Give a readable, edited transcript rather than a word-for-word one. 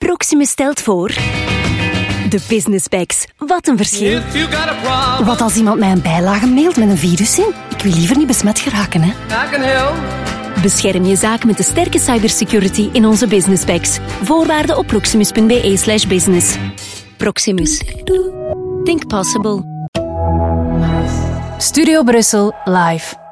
Proximus stelt voor... De Business Packs. Wat een verschil. Wat als iemand mij een bijlage mailt met een virus in? Ik wil liever niet besmet geraken, hè. Bescherm je zaak met de sterke cybersecurity in onze Business Packs. Voorwaarden op proximus.be/business. Proximus. Think possible. Studio Brussel live.